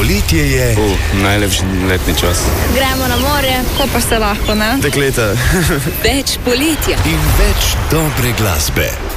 Poletje je najlepši letni čas. Gremo na morje, ko pa se lahko, ne? Dekleta. Več poletja in več dobre glasbe.